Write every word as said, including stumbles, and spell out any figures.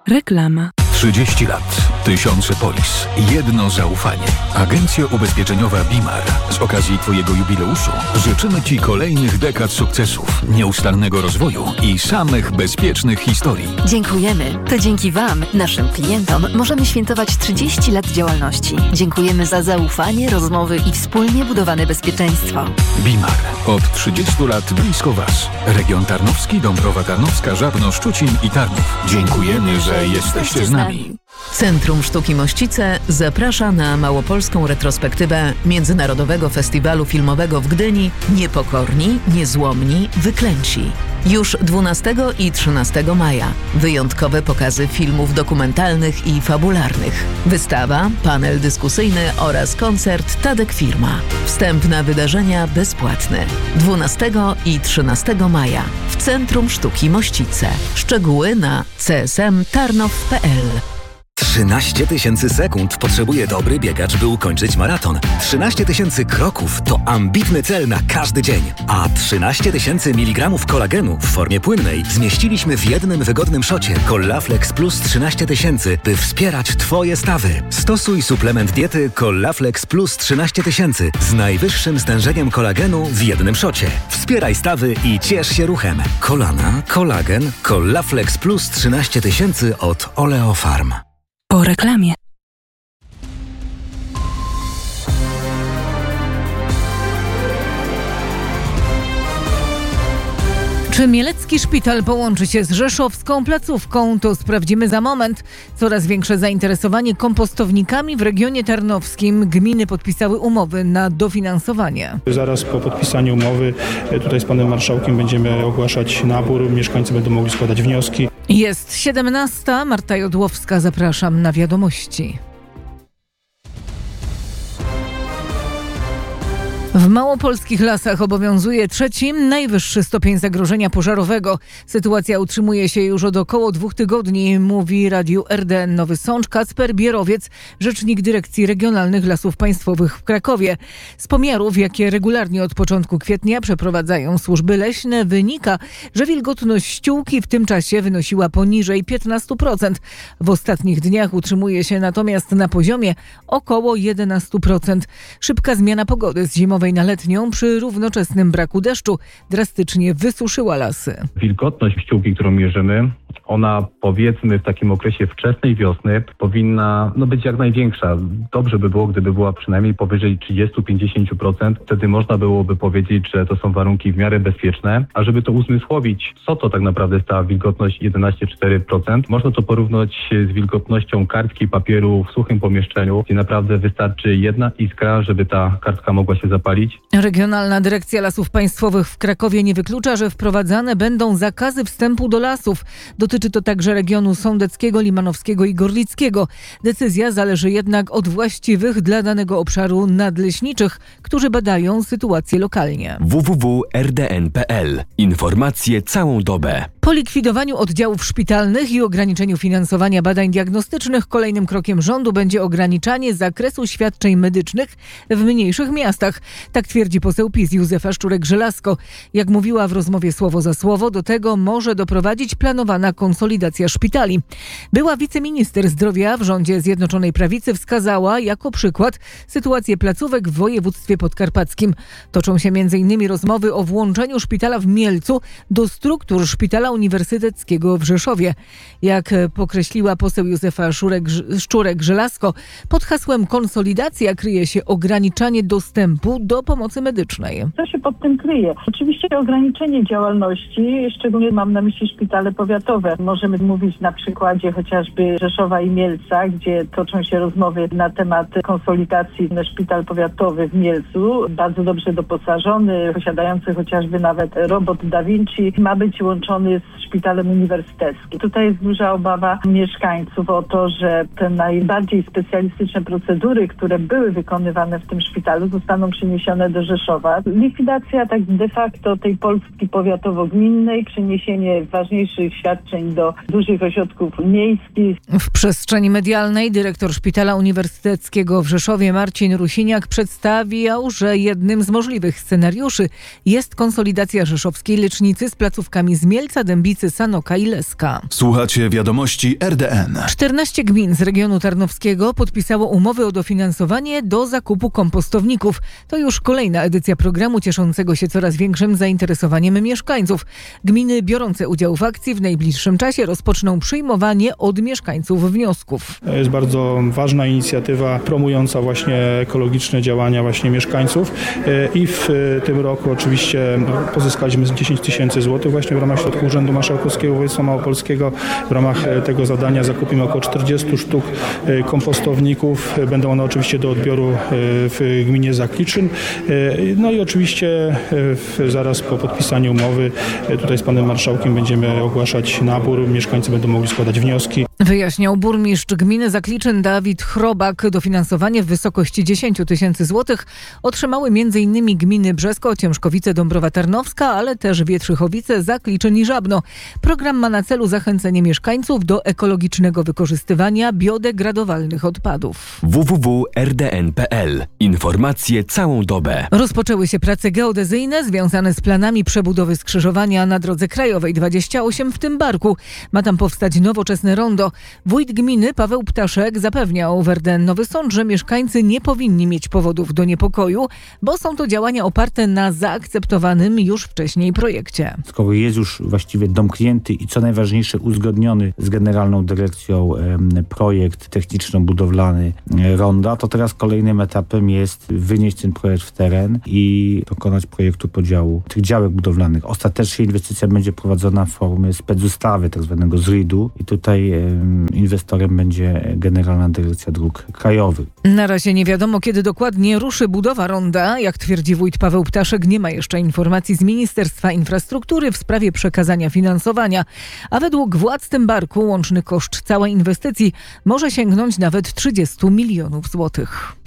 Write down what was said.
Reklama. trzydzieści lat, tysiące polis, jedno zaufanie. Agencja ubezpieczeniowa Bimar. Z okazji Twojego jubileuszu życzymy Ci kolejnych dekad sukcesów, nieustannego rozwoju i samych bezpiecznych historii. Dziękujemy. To dzięki Wam, naszym klientom, możemy świętować trzydzieści lat działalności. Dziękujemy za zaufanie, rozmowy i wspólnie budowane bezpieczeństwo. Bimar. Od trzydziestu lat blisko Was. Region Tarnowski, Dąbrowa Tarnowska, Żarno, Szczucin i Tarnów. Dziękujemy, że jesteście z nami. Centrum Sztuki Mościce zaprasza na małopolską retrospektywę Międzynarodowego Festiwalu Filmowego w Gdyni Niepokorni, Niezłomni, Wyklęci. Już dwunastego i trzynastego maja. Wyjątkowe pokazy filmów dokumentalnych i fabularnych. Wystawa, panel dyskusyjny oraz koncert Tadek Firma. Wstęp na wydarzenia bezpłatny. dwunastego i trzynastego maja w Centrum Sztuki Mościce. Szczegóły na c s m tarnow kropka p l. trzynaście tysięcy sekund potrzebuje dobry biegacz, by ukończyć maraton. trzynaście tysięcy kroków to ambitny cel na każdy dzień. A trzynaście tysięcy miligramów kolagenu w formie płynnej zmieściliśmy w jednym wygodnym szocie Collaflex Plus trzynaście tysięcy, by wspierać Twoje stawy. Stosuj suplement diety Collaflex Plus trzynaście tysięcy z najwyższym stężeniem kolagenu w jednym szocie. Wspieraj stawy i ciesz się ruchem. Kolana, kolagen, Collaflex Plus trzynaście tysięcy od Oleofarm. Po reklamie. Czy Mielecki Szpital połączy się z rzeszowską placówką? To sprawdzimy za moment. Coraz większe zainteresowanie kompostownikami w regionie tarnowskim. Gminy podpisały umowy na dofinansowanie. Zaraz po podpisaniu umowy tutaj z panem marszałkiem będziemy ogłaszać nabór. Mieszkańcy będą mogli składać wnioski. Jest siedemnasta. Marta Jodłowska, zapraszam na wiadomości. W małopolskich lasach obowiązuje trzeci, najwyższy stopień zagrożenia pożarowego. Sytuacja utrzymuje się już od około dwóch tygodni, mówi Radiu R D N Nowy Sącz Kacper Bierowiec, rzecznik Dyrekcji Regionalnych Lasów Państwowych w Krakowie. Z pomiarów, jakie regularnie od początku kwietnia przeprowadzają służby leśne, wynika, że wilgotność ściółki w tym czasie wynosiła poniżej piętnaście procent. W ostatnich dniach utrzymuje się natomiast na poziomie około jedenaście procent. Szybka zmiana pogody z zimowej na letnią przy równoczesnym braku deszczu drastycznie wysuszyła lasy. Wilgotność ściółki, którą mierzymy, ona powiedzmy w takim okresie wczesnej wiosny powinna no, być jak największa. Dobrze by było, gdyby była przynajmniej powyżej trzydzieści do pięćdziesięciu procent. Wtedy można byłoby powiedzieć, że to są warunki w miarę bezpieczne. A żeby to uzmysłowić, co to tak naprawdę jest ta wilgotność jedenaście przecinek cztery procent, można to porównać z wilgotnością kartki papieru w suchym pomieszczeniu, gdzie naprawdę wystarczy jedna iskra, żeby ta kartka mogła się zapalić. Regionalna Dyrekcja Lasów Państwowych w Krakowie nie wyklucza, że wprowadzane będą zakazy wstępu do lasów. Dotyczy to także regionu sądeckiego, limanowskiego i gorlickiego. Decyzja zależy jednak od właściwych dla danego obszaru nadleśniczych, którzy badają sytuację lokalnie. w w w kropka r d n kropka p l. Informacje całą dobę. Po likwidowaniu oddziałów szpitalnych i ograniczeniu finansowania badań diagnostycznych kolejnym krokiem rządu będzie ograniczanie zakresu świadczeń medycznych w mniejszych miastach. Tak twierdzi poseł PiS Józefa Szczurek-Żelazko. Jak mówiła w rozmowie słowo za słowo, do tego może doprowadzić planowana konsolidacja szpitali. Była wiceminister zdrowia w rządzie Zjednoczonej Prawicy wskazała jako przykład sytuację placówek w województwie podkarpackim. Toczą się między innymi rozmowy o włączeniu szpitala w Mielcu do struktur szpitala uniwersyteckiego w Rzeszowie. Jak pokreśliła poseł Józefa Szczurek-Żelazko, pod hasłem konsolidacja kryje się ograniczanie dostępu do pomocy medycznej. Co się pod tym kryje? Oczywiście ograniczenie działalności, szczególnie mam na myśli szpitale powiatowe. Możemy mówić na przykładzie chociażby Rzeszowa i Mielca, gdzie toczą się rozmowy na temat konsolidacji na szpital powiatowy w Mielcu, bardzo dobrze doposażony, posiadający chociażby nawet robot Da Vinci, ma być łączony z szpitalem uniwersyteckim. Tutaj jest duża obawa mieszkańców o to, że te najbardziej specjalistyczne procedury, które były wykonywane w tym szpitalu, zostaną przeniesione do Rzeszowa. Likwidacja tak de facto tej Polski powiatowo-gminnej, przeniesienie ważniejszych świadczeń do dużych ośrodków miejskich. W przestrzeni medialnej dyrektor Szpitala Uniwersyteckiego w Rzeszowie Marcin Rusiniak przedstawiał, że jednym z możliwych scenariuszy jest konsolidacja rzeszowskiej lecznicy z placówkami z Mielca, Dębicy, Sanoka i Leska. Słuchacie wiadomości R D N. czternaście gmin z regionu tarnowskiego podpisało umowy o dofinansowanie do zakupu kompostowników. To już kolejna edycja programu cieszącego się coraz większym zainteresowaniem mieszkańców. Gminy biorące udział w akcji w najbliższym czasie rozpoczną przyjmowanie od mieszkańców wniosków. To jest bardzo ważna inicjatywa promująca właśnie ekologiczne działania właśnie mieszkańców i w tym roku oczywiście pozyskaliśmy dziesięć tysięcy złotych właśnie w ramach środków Urzędu Marszałkowskiego Województwa Małopolskiego. W ramach tego zadania zakupimy około czterdzieści sztuk kompostowników. Będą one oczywiście do odbioru w gminie Zakliczyn. No i oczywiście zaraz po podpisaniu umowy tutaj z panem marszałkiem będziemy ogłaszać nabór. Mieszkańcy będą mogli składać wnioski. Wyjaśniał burmistrz gminy Zakliczyn Dawid Chrobak. Dofinansowanie w wysokości dziesięć tysięcy złotych otrzymały m.in. gminy Brzesko, Ciemżkowice, Dąbrowa Tarnowska, ale też Wietrzychowice, Zakliczyn i Żabno. Program ma na celu zachęcenie mieszkańców do ekologicznego wykorzystywania biodegradowalnych odpadów. w w w kropka r d n kropka p l. Informacje całą dobę. Rozpoczęły się prace geodezyjne związane z planami przebudowy skrzyżowania na drodze krajowej dwadzieścia osiem w Tymbarku. Ma tam powstać nowoczesne rondo. Wójt gminy Paweł Ptaszek zapewniał w R D N Nowy Sącz, że mieszkańcy nie powinni mieć powodów do niepokoju, bo są to działania oparte na zaakceptowanym już wcześniej projekcie. Skoro jest już właściwie domknięty i co najważniejsze uzgodniony z Generalną Dyrekcją projekt techniczno-budowlany ronda, to teraz kolejnym etapem jest wynieść ten projekt w teren i dokonać projektu podziału tych działek budowlanych. Ostatecznie inwestycja będzie prowadzona w formie specustawy, tak zwanego zridu i tutaj um, inwestorem będzie Generalna Dyrekcja Dróg Krajowych. Na razie nie wiadomo, kiedy dokładnie ruszy budowa ronda. Jak twierdzi wójt Paweł Ptaszek, nie ma jeszcze informacji z Ministerstwa Infrastruktury w sprawie przekazania finansowania. A według władz Tymbarku łączny koszt całej inwestycji może sięgnąć nawet trzydzieści milionów złotych.